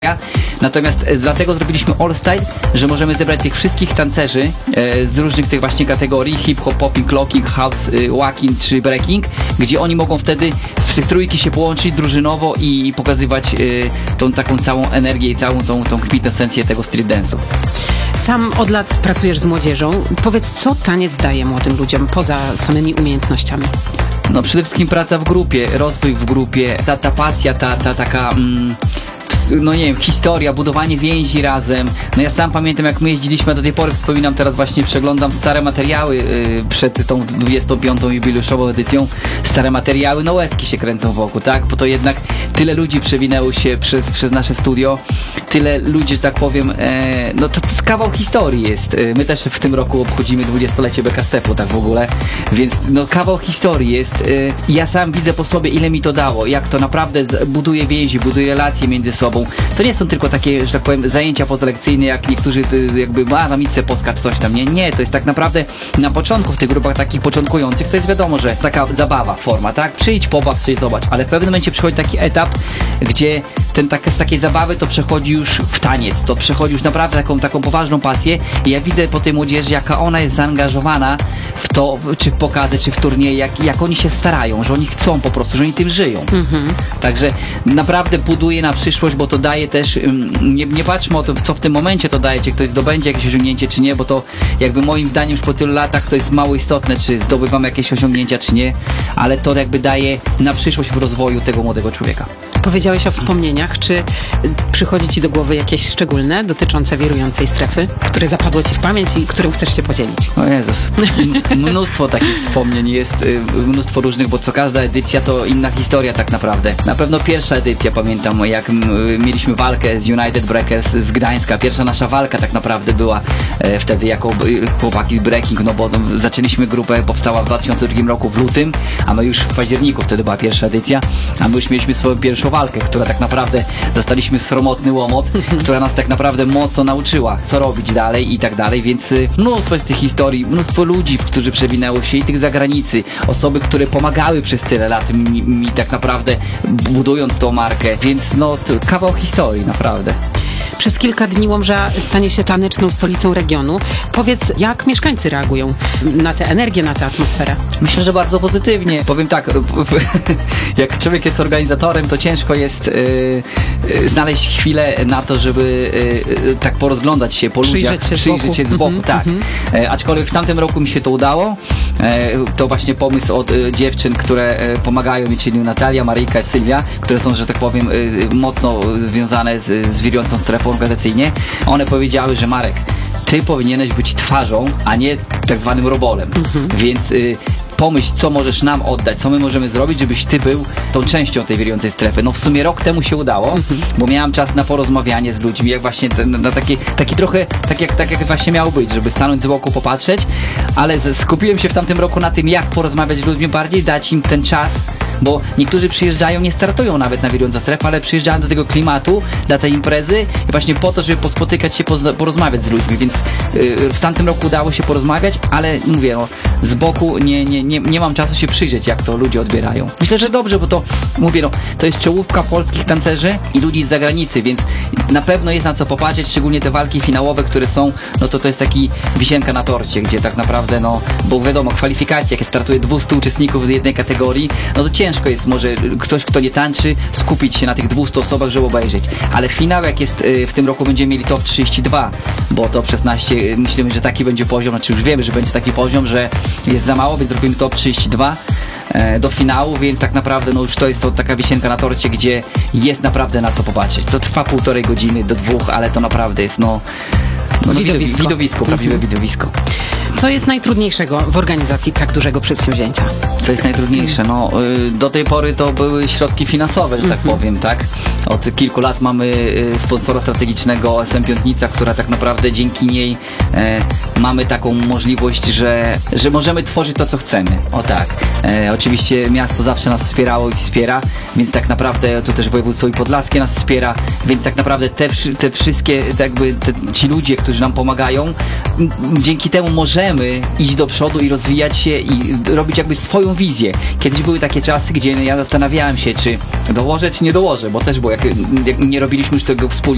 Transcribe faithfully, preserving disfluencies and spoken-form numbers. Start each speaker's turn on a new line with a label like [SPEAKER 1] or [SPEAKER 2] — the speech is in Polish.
[SPEAKER 1] Natomiast dlatego zrobiliśmy All Style, że możemy zebrać tych wszystkich tancerzy e, z różnych tych właśnie kategorii, hip-hop, popping, locking, house, e, walking czy breaking, gdzie oni mogą wtedy w tych trójki się połączyć drużynowo i pokazywać e, tą taką całą energię i całą tą, tą kwintesencję tego street dance'u.
[SPEAKER 2] Sam od lat pracujesz z młodzieżą. Powiedz, co taniec daje młodym ludziom poza samymi umiejętnościami?
[SPEAKER 1] No przede wszystkim praca w grupie, rozwój w grupie, ta, ta pasja, ta, ta taka... Mm, no nie wiem, historia, budowanie więzi razem. No ja sam pamiętam, jak my jeździliśmy, do tej pory wspominam, teraz właśnie przeglądam stare materiały yy, przed tą dwudziestą piątą jubileuszową edycją, stare materiały, no łezki się kręcą wokół, tak? Bo to jednak tyle ludzi przewinęło się przez, przez nasze studio, tyle ludzi, że tak powiem, e, no to, to kawał historii jest. My też w tym roku obchodzimy dwudziestolecie Beka Stepu, tak w ogóle, więc no kawał historii jest. I ja sam widzę po sobie, ile mi to dało, jak to naprawdę buduje więzi, buduje relacje między sobą. To nie są tylko takie, że tak powiem, zajęcia pozalekcyjne, jak niektórzy jakby, a na mitce poskacz coś tam. Nie, nie, to jest tak naprawdę na początku, w tych grupach takich początkujących, to jest wiadomo, że taka zabawa, forma, tak? Przyjdź, pobaw, coś zobacz, ale w pewnym momencie przychodzi taki etap, gdzie ten tak, z takiej zabawy to przechodzi już w taniec, to przechodzi już naprawdę taką, taką poważną pasję i ja widzę po tej młodzieży, jaka ona jest zaangażowana w to, czy w pokazy, czy w turnieje, jak, jak oni się starają, że oni chcą po prostu, że oni tym żyją. Mhm. Także naprawdę buduje na przyszłość, bo to daje też, nie, nie patrzmy o to, co w tym momencie to daje, czy ktoś zdobędzie jakieś osiągnięcie, czy nie, bo to jakby moim zdaniem już po tylu latach to jest mało istotne, czy zdobywamy jakieś osiągnięcia, czy nie, ale to jakby daje na przyszłość w rozwoju tego młodego człowieka.
[SPEAKER 2] Powiedziałeś o wspomnieniach. Czy przychodzi ci do głowy jakieś szczególne dotyczące wirującej strefy, które zapadło ci w pamięć i którym chcesz się podzielić?
[SPEAKER 1] O Jezus, M- mnóstwo takich wspomnień jest, y, mnóstwo różnych, bo co każda edycja to inna historia tak naprawdę. Na pewno pierwsza edycja, pamiętam, jak m- mieliśmy walkę z United Breakers z Gdańska. Pierwsza nasza walka tak naprawdę była e, wtedy jako y, chłopaki z breaking, no bo no, zaczęliśmy grupę, powstała w dwa tysiące drugim roku w lutym, a my już w październiku, wtedy była pierwsza edycja, a my już mieliśmy swoją pierwszą walkę, która tak naprawdę dostaliśmy sromotny łomot, która nas tak naprawdę mocno nauczyła, co robić dalej i tak dalej, więc mnóstwo jest tych historii, mnóstwo ludzi, którzy przewinęło się i tych zagranicy, osoby, które pomagały przez tyle lat mi, mi tak naprawdę budując tą markę, więc no to kawał historii, naprawdę.
[SPEAKER 2] Przez kilka dni Łomża stanie się taneczną stolicą regionu. Powiedz, jak mieszkańcy reagują na tę energię, na tę atmosferę?
[SPEAKER 1] Myślę, że bardzo pozytywnie. Powiem tak, jak człowiek jest organizatorem, to ciężko jest yy, znaleźć chwilę na to, żeby yy, tak porozglądać się po
[SPEAKER 2] przyjrzeć
[SPEAKER 1] ludziach,
[SPEAKER 2] się
[SPEAKER 1] przyjrzeć się z boku. Mm-hmm, tak. Mm-hmm. Aczkolwiek w tamtym roku mi się to udało. To właśnie pomysł od dziewczyn, które pomagają mi, czyli Natalia, Maryjka, Sylwia, które są, że tak powiem, mocno związane z, z wirującą strefą organizacyjnie. One powiedziały, że Marek, ty powinieneś być twarzą, a nie tak zwanym robolem. Mm-hmm. Więc y, pomyśl, co możesz nam oddać, co my możemy zrobić, żebyś ty był tą częścią tej wirującej strefy. No w sumie rok temu się udało, mm-hmm. bo miałam czas na porozmawianie z ludźmi, jak właśnie ten, na taki, taki trochę, tak jak, tak jak właśnie miało być, żeby stanąć z boku, popatrzeć, ale z, skupiłem się w tamtym roku na tym, jak porozmawiać z ludźmi bardziej, dać im ten czas, bo niektórzy przyjeżdżają, nie startują nawet na wirującą strefę, ale przyjeżdżają do tego klimatu, dla tej imprezy i właśnie po to, żeby pospotykać się, pozna- porozmawiać z ludźmi, więc yy, w tamtym roku udało się porozmawiać, ale mówię, no, z boku nie, nie, nie, nie mam czasu się przyjrzeć, jak to ludzie odbierają. Myślę, że dobrze, bo to, mówię, no, to jest czołówka polskich tancerzy i ludzi z zagranicy, więc na pewno jest na co popatrzeć, szczególnie te walki finałowe, które są, no to to jest taki wisienka na torcie, gdzie tak naprawdę, no, bo wiadomo, kwalifikacje, jak startuje dwieście uczestników w jednej kategorii, no to ciężko jest może ktoś, kto nie tańczy, skupić się na tych dwustu osobach, żeby obejrzeć. Ale finał, jak jest w tym roku, będziemy mieli top trzydzieści dwa, bo top szesnaście, myślimy, że taki będzie poziom, znaczy już wiemy, że będzie taki poziom, że jest za mało, więc robimy top trzydzieści dwa do finału, więc tak naprawdę no już to jest to taka wisienka na torcie, gdzie jest naprawdę na co popatrzeć. To trwa półtorej godziny do dwóch, ale to naprawdę jest no, no
[SPEAKER 2] widowisko,
[SPEAKER 1] widowisko prawdziwe
[SPEAKER 2] mhm.
[SPEAKER 1] widowisko.
[SPEAKER 2] Co jest najtrudniejszego w organizacji tak dużego przedsięwzięcia?
[SPEAKER 1] Co jest najtrudniejsze? No, y, do tej pory to były środki finansowe, że tak mm-hmm. powiem, tak? Od kilku lat mamy y, sponsora strategicznego S M Piątnica, która tak naprawdę dzięki niej y, mamy taką możliwość, że, że możemy tworzyć to, co chcemy. O tak. Y, oczywiście miasto zawsze nas wspierało i wspiera, więc tak naprawdę tu też województwo i podlaskie nas wspiera, więc tak naprawdę te, te wszystkie jakby te, ci ludzie, którzy nam pomagają, m, dzięki temu możemy iść do przodu i rozwijać się i robić jakby swoją wizję. Kiedyś były takie czasy, gdzie ja zastanawiałem się, czy dołożę, czy nie dołożę, bo też było, jak, jak nie robiliśmy już tego wspólnie,